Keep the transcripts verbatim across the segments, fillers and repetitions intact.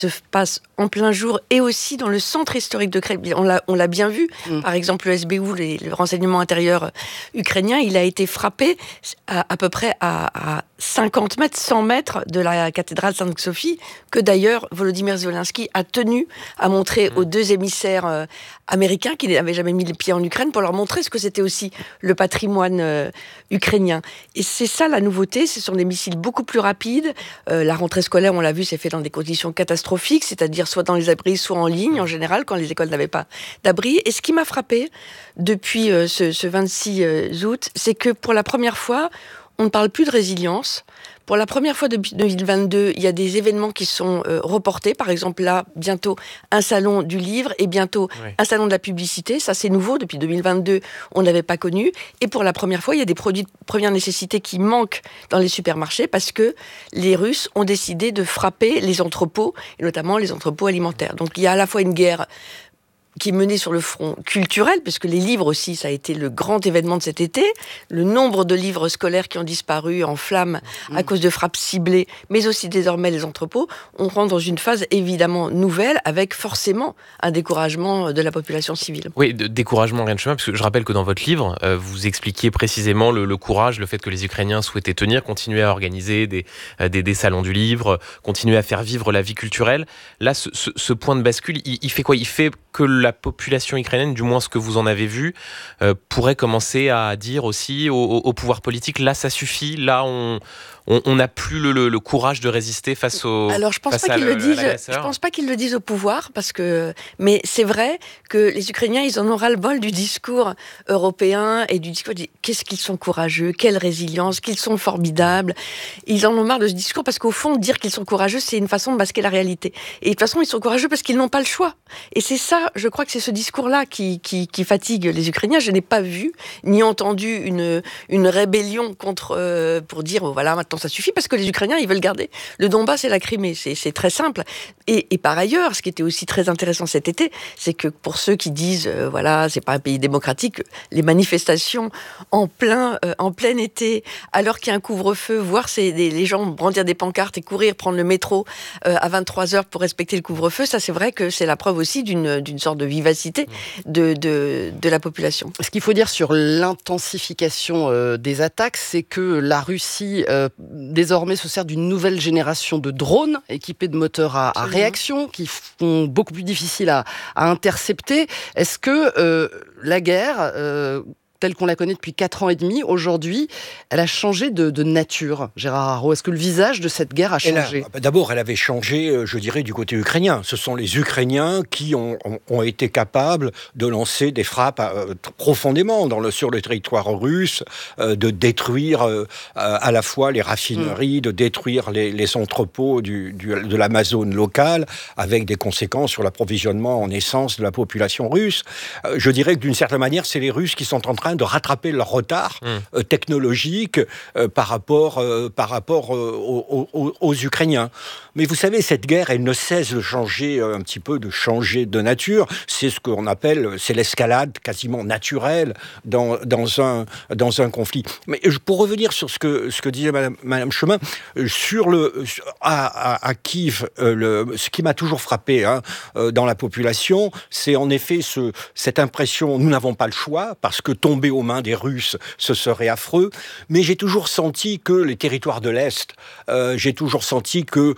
se passe en plein jour et aussi dans le centre historique de Kremlin. On l'a, on l'a bien vu. Mm. Par exemple, le S B U, les, le renseignement intérieur ukrainien, il a été frappé à, à peu près à, à cinquante mètres, cent mètres de la cathédrale Sainte-Sophie, que d'ailleurs Volodymyr Zelensky a tenu à montrer mm. aux deux émissaires euh, américains qui n'avaient jamais mis les pieds en Ukraine pour leur montrer ce que c'était aussi le patrimoine euh, ukrainien. Et c'est ça la nouveauté, ce sont des missiles beaucoup plus rapides. Euh, la rentrée scolaire, on l'a vu, s'est fait dans des conditions catastrophiques, c'est-à-dire soit dans les abris, soit en ligne, en général, quand les écoles n'avaient pas d'abri. Et ce qui m'a frappé depuis euh, ce, ce vingt-six août, c'est que pour la première fois, on ne parle plus de résilience. Pour la première fois depuis deux mille vingt-deux, il y a des événements qui sont euh, reportés. Par exemple, là, bientôt, un salon du livre et bientôt oui. un salon de la publicité. Ça, c'est nouveau. Depuis deux mille vingt-deux, on ne l'avait pas connu. Et pour la première fois, il y a des produits de première nécessité qui manquent dans les supermarchés parce que les Russes ont décidé de frapper les entrepôts, et notamment les entrepôts alimentaires. Donc, il y a à la fois une guerre qui est menée sur le front culturel, puisque les livres aussi, ça a été le grand événement de cet été. Le nombre de livres scolaires qui ont disparu en flammes mmh. à cause de frappes ciblées, mais aussi désormais les entrepôts, on rentre dans une phase évidemment nouvelle, avec forcément un découragement de la population civile. Oui, de découragement, rien de chemin, parce que je rappelle que dans votre livre, euh, vous expliquiez précisément le, le courage, le fait que les Ukrainiens souhaitaient tenir, continuer à organiser des, euh, des, des salons du livre, continuer à faire vivre la vie culturelle. Là, ce, ce, ce point de bascule, il, il fait quoi ? Il fait que la population ukrainienne, du moins ce que vous en avez vu, euh, pourrait commencer à dire aussi au, au, au pouvoir politique, là ça suffit, là on on n'a plus le, le, le courage de résister face au Alors je pense pas qu'ils le disent. Je pense pas qu'ils le disent au pouvoir, parce que mais c'est vrai que les Ukrainiens ils en ont ras-le-bol du discours européen et du discours. Qu'est-ce qu'ils sont courageux, quelle résilience, qu'ils sont formidables. Ils en ont marre de ce discours parce qu'au fond dire qu'ils sont courageux c'est une façon de masquer la réalité. Et de toute façon ils sont courageux parce qu'ils n'ont pas le choix. Et c'est ça, je crois que c'est ce discours-là qui qui, qui fatigue les Ukrainiens. Je n'ai pas vu ni entendu une une rébellion contre euh, pour dire oh, voilà maintenant ça suffit, parce que les Ukrainiens, ils veulent garder le Donbass et la Crimée. C'est, c'est très simple. Et, et par ailleurs, ce qui était aussi très intéressant cet été, c'est que pour ceux qui disent, euh, voilà, c'est pas un pays démocratique, les manifestations en plein, euh, en plein été, alors qu'il y a un couvre-feu, voir ces, des, les gens brandir des pancartes et courir, prendre le métro euh, à vingt-trois heures pour respecter le couvre-feu, ça c'est vrai que c'est la preuve aussi d'une, d'une sorte de vivacité de, de, de la population. Ce qu'il faut dire sur l'intensification euh, des attaques, c'est que la Russie euh, désormais se sert d'une nouvelle génération de drones équipés de moteurs à, à réaction qui sont beaucoup plus difficiles à, à intercepter. Est-ce que euh, la guerre, euh, telle qu'on la connaît depuis quatre ans et demi, aujourd'hui, elle a changé de, de nature, Gérard Haro? Est-ce que le visage de cette guerre a changé? a, D'abord, elle avait changé, je dirais, du côté ukrainien. Ce sont les Ukrainiens qui ont, ont, ont été capables de lancer des frappes euh, profondément dans le, sur le territoire russe, euh, de détruire euh, à la fois les raffineries, mmh. de détruire les, les entrepôts du, du, de l'Amazone locale, avec des conséquences sur l'approvisionnement en essence de la population russe. Euh, je dirais que d'une certaine manière, c'est les Russes qui sont en train de rattraper leur retard mmh. euh, technologique euh, par rapport, euh, par rapport euh, aux, aux, aux Ukrainiens. Mais vous savez, cette guerre, elle ne cesse de changer euh, un petit peu, de changer de nature. C'est ce qu'on appelle, c'est l'escalade quasiment naturelle dans, dans, un, dans un conflit. Mais pour revenir sur ce que, ce que disait Madame, Madame Chemin, sur le, à, à, à Kiev, euh, le, ce qui m'a toujours frappé hein, euh, dans la population, c'est en effet ce, cette impression, nous n'avons pas le choix, parce que tomber aux mains des Russes, ce serait affreux. Mais j'ai toujours senti que les territoires de l'Est, euh, j'ai toujours senti que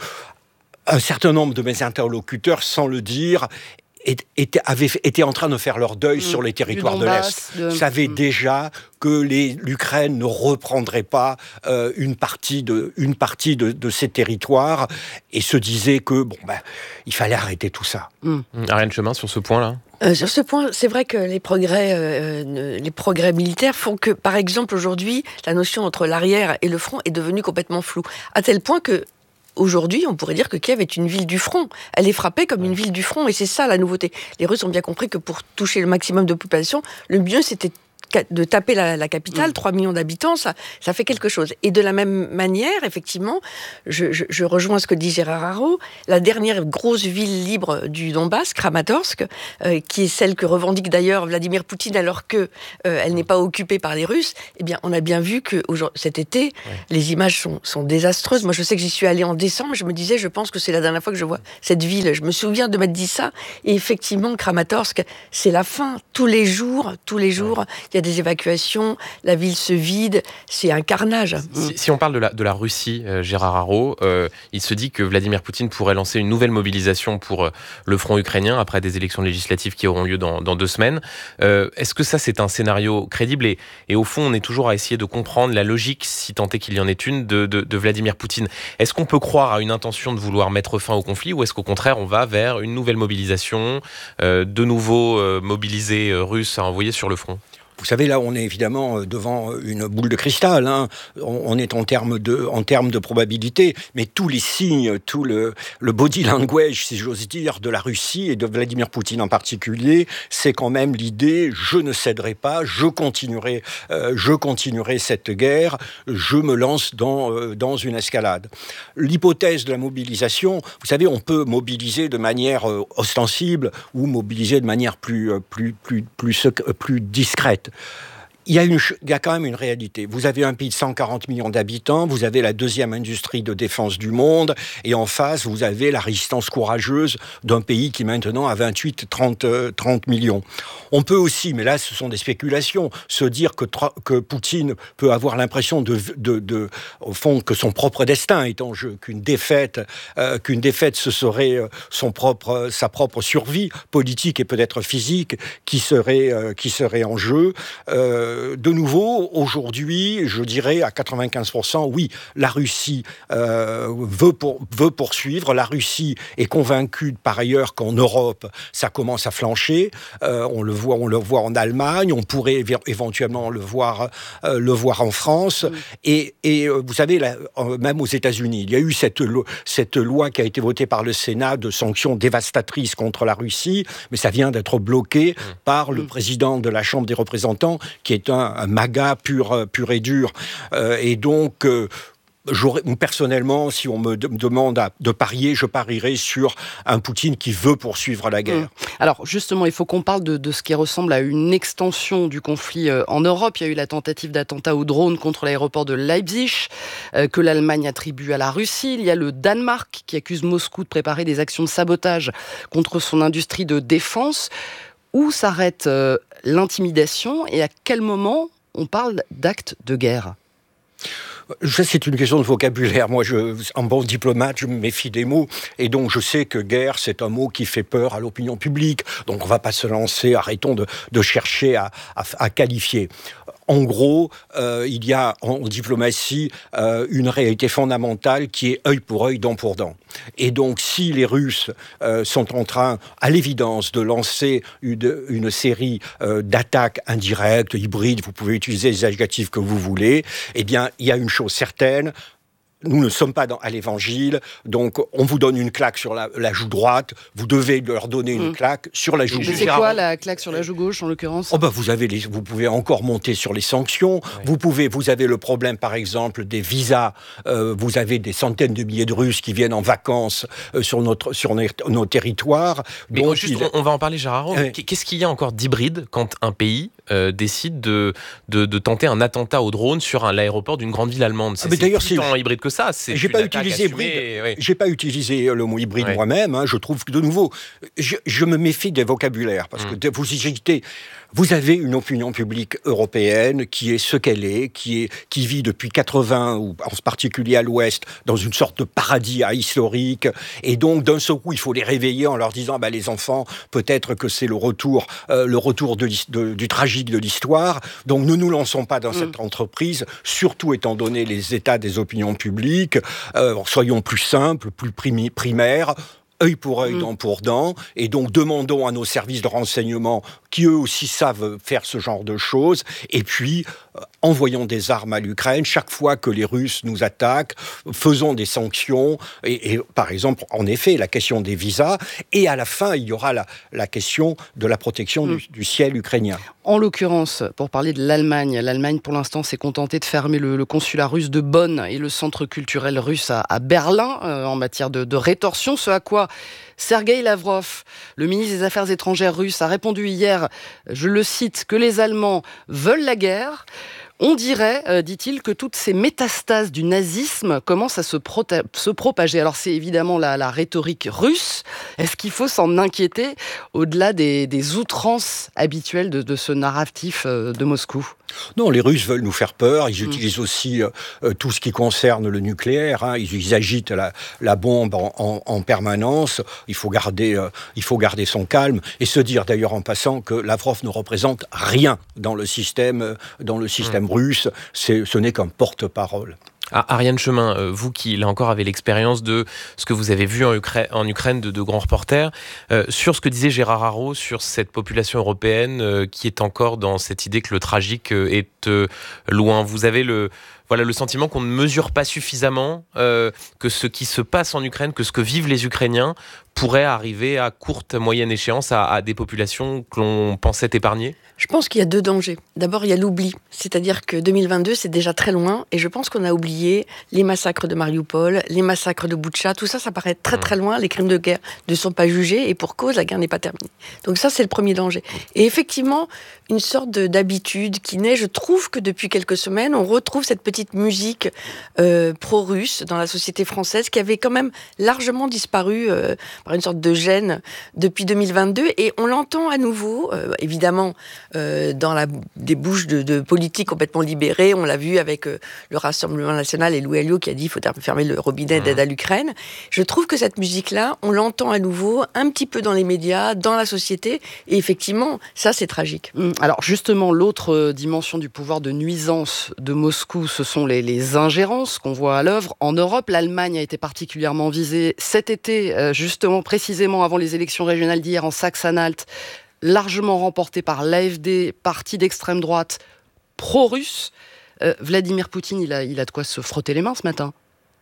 un certain nombre de mes interlocuteurs, sans le dire, étaient, avaient, étaient en train de faire leur deuil mmh. sur les territoires de l'Est. De... savaient mmh. déjà que les, l'Ukraine ne reprendrait pas euh, une partie, de, une partie de, de ces territoires et se disaient que bon, ben, il fallait arrêter tout ça. Mmh. Ariane Chemin, sur ce point-là Euh, sur ce point, c'est vrai que les progrès, euh, les progrès militaires font que, par exemple, aujourd'hui, la notion entre l'arrière et le front est devenue complètement floue. À tel point que, aujourd'hui, on pourrait dire que Kiev est une ville du front. Elle est frappée comme une ville du front, et c'est ça la nouveauté. Les Russes ont bien compris que pour toucher le maximum de population, le mieux c'était de taper la, la capitale, mmh. trois millions d'habitants, ça, ça fait quelque chose. Et de la même manière, effectivement, je, je, je rejoins ce que dit Gérard Haro, la dernière grosse ville libre du Donbass, Kramatorsk, euh, qui est celle que revendique d'ailleurs Vladimir Poutine alors qu'elle euh, n'est pas occupée par les Russes, eh bien, on a bien vu que cet été, ouais. les images sont, sont désastreuses. Moi, je sais que j'y suis allée en décembre, je me disais, je pense que c'est la dernière fois que je vois cette ville. Je me souviens de m'être dit ça, et effectivement, Kramatorsk, c'est la fin. Tous les jours, tous les jours, ouais. il y a des évacuations, la ville se vide, c'est un carnage. Si, si on parle de la, de la Russie, euh, Gérard Haro, euh, il se dit que Vladimir Poutine pourrait lancer une nouvelle mobilisation pour euh, le front ukrainien après des élections législatives qui auront lieu dans, dans deux semaines. Euh, est-ce que ça, c'est un scénario crédible et, et au fond, on est toujours à essayer de comprendre la logique, si tant est qu'il y en ait une, de, de, de Vladimir Poutine. Est-ce qu'on peut croire à une intention de vouloir mettre fin au conflit ou est-ce qu'au contraire, on va vers une nouvelle mobilisation, euh, de nouveaux euh, mobilisés euh, russes à envoyer sur le front ? Vous savez, là, on est évidemment devant une boule de cristal. Hein. On est en termes de, en termes de probabilité, mais tous les signes, tout le, le body language, si j'ose dire, de la Russie et de Vladimir Poutine en particulier, c'est quand même l'idée, je ne céderai pas, je continuerai, euh, je continuerai cette guerre, je me lance dans, euh, dans une escalade. L'hypothèse de la mobilisation, vous savez, on peut mobiliser de manière euh, ostensible ou mobiliser de manière plus, euh, plus, plus, plus, plus, plus discrète. Il y, a une, il y a quand même une réalité. Vous avez un pays de cent quarante millions d'habitants, vous avez la deuxième industrie de défense du monde, et en face, vous avez la résistance courageuse d'un pays qui maintenant a vingt-huit à trente millions. On peut aussi, mais là ce sont des spéculations, se dire que, que Poutine peut avoir l'impression de, de, de, au fond, que son propre destin est en jeu, qu'une défaite, euh, qu'une défaite ce serait son propre, sa propre survie politique et peut-être physique qui serait, euh, qui serait en jeu. Euh, De nouveau, aujourd'hui, je dirais à quatre-vingt-quinze pour cent, oui, la Russie euh, veut, pour, veut poursuivre. La Russie est convaincue, par ailleurs, qu'en Europe, ça commence à flancher. Euh, on le voit, on le voit en Allemagne. On pourrait éve- éventuellement le voir, euh, le voir en France. Mmh. Et, et euh, vous savez, là, euh, même aux États-Unis, il y a eu cette, lo- cette loi qui a été votée par le Sénat de sanctions dévastatrices contre la Russie, mais ça vient d'être bloqué mmh. par le mmh. président de la Chambre des représentants, qui est un, un MAGA pur, pur et dur. Euh, et donc, euh, personnellement, si on me, de, me demande à, de parier, je parierais sur un Poutine qui veut poursuivre la guerre. Mmh. Alors, justement, il faut qu'on parle de, de ce qui ressemble à une extension du conflit euh, en Europe. Il y a eu la tentative d'attentat au drone contre l'aéroport de Leipzig, euh, que l'Allemagne attribue à la Russie. Il y a le Danemark qui accuse Moscou de préparer des actions de sabotage contre son industrie de défense. Où s'arrête euh, l'intimidation et à quel moment on parle d'actes de guerre ? Ça, c'est une question de vocabulaire. Moi, je, en bon diplomate, je me méfie des mots. Et donc, je sais que guerre, c'est un mot qui fait peur à l'opinion publique. Donc, on ne va pas se lancer, arrêtons de, de chercher à, à, à qualifier. En gros, euh, il y a en diplomatie euh, une réalité fondamentale qui est œil pour œil, dent pour dent. Et donc, si les Russes euh, sont en train, à l'évidence, de lancer une, une série euh, d'attaques indirectes, hybrides, vous pouvez utiliser les adjectifs que vous voulez, eh bien, il y a une chose certaine. Nous ne sommes pas dans, à l'évangile, donc on vous donne une claque sur la, la joue droite, vous devez leur donner une mmh. claque sur la joue gauche. C'est quoi la claque sur la joue gauche, en l'occurrence ? Oh ben vous, avez les, vous pouvez encore monter sur les sanctions, oui. vous, pouvez, vous avez le problème, par exemple, des visas, euh, vous avez des centaines de milliers de Russes qui viennent en vacances euh, sur, notre, sur nos, nos territoires. Mais donc, juste, il... on va en parler, Gérard Haro. Oui. Qu'est-ce qu'il y a encore d'hybride quand un pays euh, décide de, de, de tenter un attentat au drone sur un, l'aéroport d'une grande ville allemande ? C'est, ah, mais d'ailleurs, c'est plus tant hybride que ça. C'est j'ai pas utilisé hybride. Oui. J'ai pas utilisé le mot hybride oui. moi-même. Hein, je trouve que de nouveau, je, je me méfie des vocabulaires parce mmh. que vous hésitez. Vous avez une opinion publique européenne qui est ce qu'elle est, qui est qui vit depuis quatre-vingts ou en particulier à l'Ouest dans une sorte de paradis historique. Et donc d'un seul coup, il faut les réveiller en leur disant bah les enfants, peut-être que c'est le retour, euh, le retour de, de, du tragique de l'histoire. Donc ne nous lançons pas dans mmh. cette entreprise, surtout étant donné les états des opinions publiques. Euh, soyons plus simples, plus primi- primaires. Œil pour œil, mmh. dent pour dent, et donc demandons à nos services de renseignement qui eux aussi savent faire ce genre de choses, et puis envoyons des armes à l'Ukraine, chaque fois que les Russes nous attaquent, faisons des sanctions, et, et par exemple, en effet, la question des visas, et à la fin, il y aura la, la question de la protection mmh. du, du ciel ukrainien. En l'occurrence, pour parler de l'Allemagne, l'Allemagne pour l'instant s'est contentée de fermer le, le consulat russe de Bonn et le centre culturel russe à, à Berlin euh, en matière de, de rétorsion, ce à quoi Sergueï Lavrov, le ministre des Affaires étrangères russe, a répondu hier, je le cite, que les Allemands veulent la guerre. On dirait, euh, dit-il, que toutes ces métastases du nazisme commencent à se, prota- se propager. Alors c'est évidemment la, la rhétorique russe. Est-ce qu'il faut s'en inquiéter au-delà des, des outrances habituelles de, de ce narratif euh, de Moscou ? Non, les Russes veulent nous faire peur. Ils mmh. utilisent aussi euh, tout ce qui concerne le nucléaire. Hein. Ils, ils agitent la, la bombe en, en, en permanence. Il faut garder, euh, il faut garder son calme et se dire d'ailleurs en passant que Lavrov ne représente rien dans le système, dans le système mmh. russe. C'est, ce n'est qu'un porte-parole. Ah, Ariane Chemin, vous qui, là encore, avez l'expérience de ce que vous avez vu en Ukraine, en Ukraine de, de grands reporters, euh, sur ce que disait Gérard Haraud, sur cette population européenne euh, qui est encore dans cette idée que le tragique euh, est euh, loin. Vous avez le, voilà, le sentiment qu'on ne mesure pas suffisamment euh, que ce qui se passe en Ukraine, que ce que vivent les Ukrainiens, pourrait arriver à courte, moyenne échéance à, à des populations que l'on pensait épargner ? Je pense qu'il y a deux dangers. D'abord, il y a l'oubli. C'est-à-dire que deux mille vingt-deux, c'est déjà très loin. Et je pense qu'on a oublié les massacres de Mariupol, les massacres de Boutcha. Tout ça, ça paraît très très loin. Les crimes de guerre ne sont pas jugés. Et pour cause, la guerre n'est pas terminée. Donc ça, c'est le premier danger. Et effectivement, une sorte de, d'habitude qui naît. Je trouve que depuis quelques semaines, on retrouve cette petite musique euh, pro-russe dans la société française qui avait quand même largement disparu euh, par une sorte de gêne depuis deux mille vingt-deux. Et on l'entend à nouveau, euh, évidemment, Euh, dans la, des bouches de, de politiques complètement libérées. On l'a vu avec euh, le Rassemblement national et Louis Alliot qui a dit qu'il faut fermer le robinet d'aide à l'Ukraine. Je trouve que cette musique-là, on l'entend à nouveau un petit peu dans les médias, dans la société, et effectivement, ça c'est tragique. Alors justement, l'autre dimension du pouvoir de nuisance de Moscou, ce sont les, les ingérences qu'on voit à l'œuvre. En Europe, l'Allemagne a été particulièrement visée cet été, euh, justement précisément avant les élections régionales d'hier en Saxe-Anhalt, largement remporté par l'A F D, parti d'extrême droite pro-russe. Euh, Vladimir Poutine, il a, il a de quoi se frotter les mains ce matin.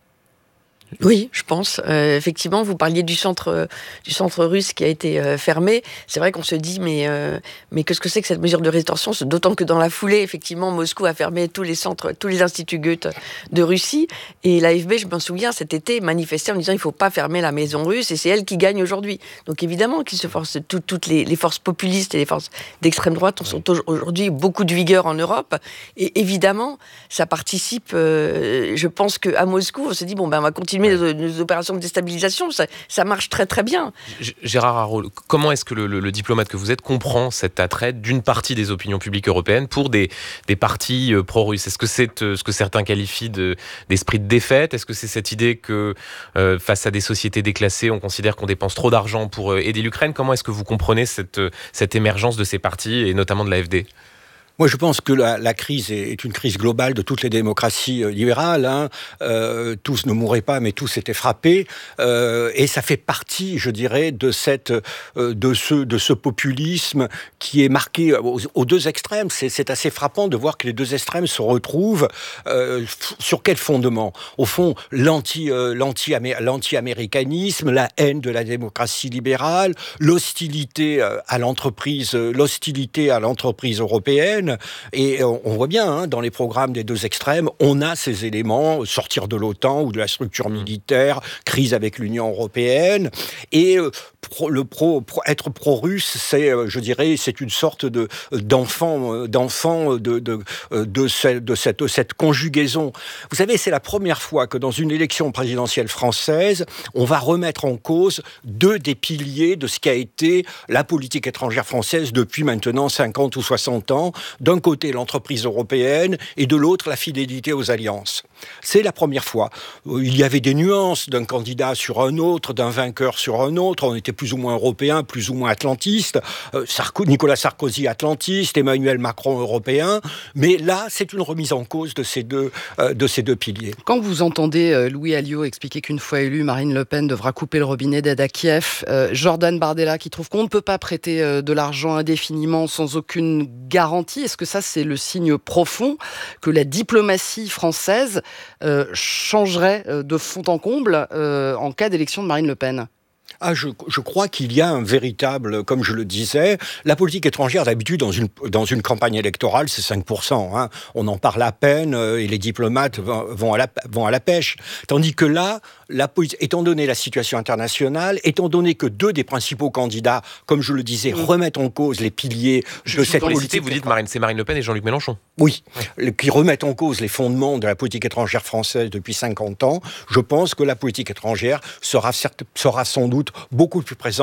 Oui, je pense. Euh, effectivement, vous parliez du centre, euh, du centre russe qui a été euh, fermé. C'est vrai qu'on se dit, mais, euh, mais qu'est-ce que c'est que cette mesure de rétorsion ? D'autant que dans la foulée, effectivement, Moscou a fermé tous les centres, tous les instituts Goethe de Russie. Et l'A F B, je m'en souviens, cet été, manifestait en disant il ne faut pas fermer la maison russe et c'est elle qui gagne aujourd'hui. Donc évidemment qu'ils se forcent, tout, toutes les, les forces populistes et les forces d'extrême droite oui. sont aujourd'hui beaucoup de vigueur en Europe. Et évidemment, ça participe, euh, je pense qu'à Moscou, on se dit, bon, ben, on va continuer Nos, nos opérations de déstabilisation, ça, ça marche très très bien. Gérard Haraud, comment est-ce que le, le, le diplomate que vous êtes comprend cet attrait d'une partie des opinions publiques européennes pour des, des partis euh, pro-russes ? Est-ce que c'est euh, ce que certains qualifient de, d'esprit de défaite ? Est-ce que c'est cette idée que euh, face à des sociétés déclassées, on considère qu'on dépense trop d'argent pour euh, aider l'Ukraine ? Comment est-ce que vous comprenez cette, euh, cette émergence de ces partis, et notamment de l'A F D ? Moi, je pense que la, la crise est une crise globale de toutes les démocraties libérales. Hein. Euh, tous ne mouraient pas, mais tous étaient frappés. Euh, et ça fait partie, je dirais, de, cette, euh, de, ce, de ce populisme qui est marqué aux, aux deux extrêmes. C'est, c'est assez frappant de voir que les deux extrêmes se retrouvent euh, f- sur quel fondement ? Au fond, l'anti, euh, l'anti, l'anti-américanisme, la haine de la démocratie libérale, l'hostilité à l'entreprise, l'hostilité à l'entreprise européenne. Et on voit bien, hein, dans les programmes des deux extrêmes, on a ces éléments, sortir de l'OTAN ou de la structure militaire, crise avec l'Union européenne. Et euh, pro, le pro, pro, être pro-russe, c'est, euh, je dirais, c'est une sorte de, d'enfant, d'enfant de, de, de, de, cette, de cette, cette conjugaison. Vous savez, c'est la première fois que dans une élection présidentielle française, on va remettre en cause deux des piliers de ce qu'a été la politique étrangère française depuis maintenant cinquante ou soixante ans. D'un côté, l'entreprise européenne, et de l'autre, la fidélité aux alliances. C'est la première fois. Il y avait des nuances d'un candidat sur un autre, d'un vainqueur sur un autre. On était plus ou moins européen, plus ou moins atlantiste. Euh, Sarko, Nicolas Sarkozy atlantiste, Emmanuel Macron européen. Mais là, c'est une remise en cause de ces deux, euh, de ces deux piliers. Quand vous entendez euh, Louis Alliot expliquer qu'une fois élu, Marine Le Pen devra couper le robinet d'aide à Kiev, euh, Jordan Bardella qui trouve qu'on ne peut pas prêter euh, de l'argent indéfiniment sans aucune garantie, est-ce que ça c'est le signe profond que la diplomatie française euh, changerait euh, de fond en comble euh, en cas d'élection de Marine Le Pen ? Ah, je, je crois qu'il y a un véritable, comme je le disais, la politique étrangère d'habitude dans une, dans une campagne électorale, c'est cinq pour cent. Hein. On en parle à peine euh, et les diplomates vont, vont, à la, vont à la pêche. Tandis que là, la, étant donné la situation internationale, étant donné que deux des principaux candidats, comme je le disais, mmh. remettent en cause les piliers je de cette politique... Citer, vous dites Marine, c'est Marine Le Pen et Jean-Luc Mélenchon. Oui, ouais. Qui remettent en cause les fondements de la politique étrangère française depuis cinquante ans. Je pense que la politique étrangère sera, certes, sera sans doute beaucoup plus présente